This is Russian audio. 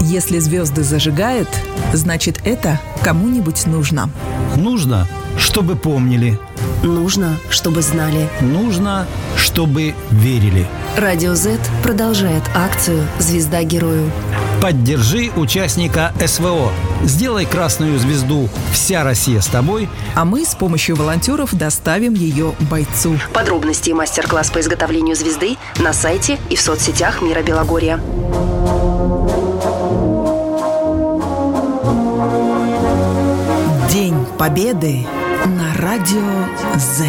Если звезды зажигают, значит, это кому-нибудь нужно. Нужно, чтобы помнили. Нужно, чтобы знали. Нужно, чтобы верили. Радио Z продолжает акцию «Звезда герою». Поддержи участника СВО. Сделай красную звезду «Вся Россия с тобой». А мы с помощью волонтеров доставим ее бойцу. Подробности и мастер-класс по изготовлению звезды на сайте и в соцсетях Мира Белогорья. День Победы на Радио Z.